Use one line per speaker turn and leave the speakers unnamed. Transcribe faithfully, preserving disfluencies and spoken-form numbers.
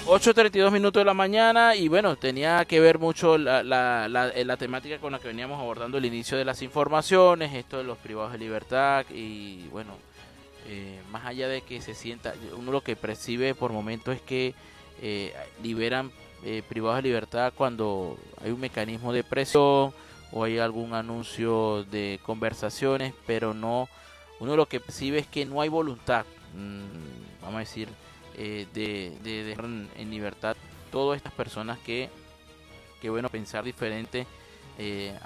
ocho treinta y dos minutos de la mañana y bueno, tenía que ver mucho la, la, la, la temática con la que veníamos abordando el inicio de las informaciones, esto de los privados de libertad y bueno, eh, más allá de que se sienta, uno lo que percibe por momentos es que eh, liberan eh, privados de libertad cuando hay un mecanismo de presión o hay algún anuncio de conversaciones, pero no, uno lo que percibe es que no hay voluntad, mmm, vamos a decir, eh, de, de dejar en, en libertad todas estas personas que, que bueno, pensar diferente eh,